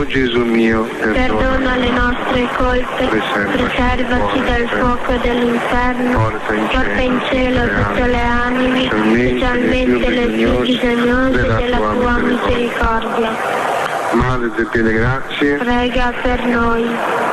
O Gesù mio, perdona le nostre colpe, preservaci dal fuoco dell'inferno, porta in cielo tutte le anime, specialmente le più bisognose della tua misericordia. Madre di piene grazie, prega per noi.